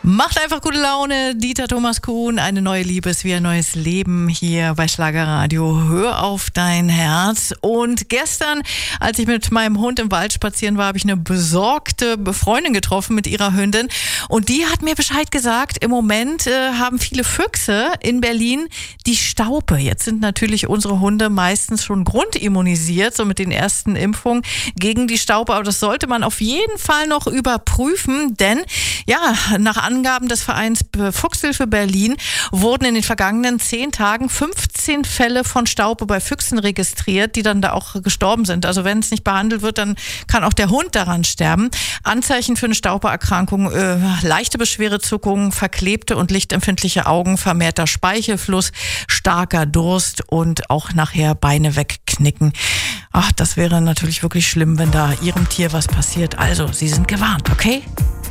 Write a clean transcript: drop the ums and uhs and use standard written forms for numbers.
Macht einfach gute Laune. Dieter Thomas Kuhn, eine neue Liebe ist wie ein neues Leben hier bei Schlagerradio. Hör auf dein Herz. Und gestern, als ich mit meinem Hund im Wald spazieren war, habe ich eine besorgte Freundin getroffen mit ihrer Hündin. Und die hat mir Bescheid gesagt, im Moment haben viele Füchse in Berlin die Staupe. Jetzt sind natürlich unsere Hunde meistens schon grundimmunisiert, so mit den ersten Impfungen gegen die Staupe. Aber das sollte man auf jeden Fall noch überprüfen, denn ja, nach Angaben des Vereins Fuchshilfe Berlin wurden in den vergangenen 10 Tagen 15 Fälle von Staupe bei Füchsen registriert, die dann da auch gestorben sind. Also wenn es nicht behandelt wird, dann kann auch der Hund daran sterben. Anzeichen für eine Staubeerkrankung, leichte Beschwerdezuckungen, verklebte und lichtempfindliche Augen, vermehrter Speichelfluss, starker Durst und auch nachher Beine wegknicken. Ach, das wäre natürlich wirklich schlimm, wenn da Ihrem Tier was passiert. Also, Sie sind gewarnt, okay?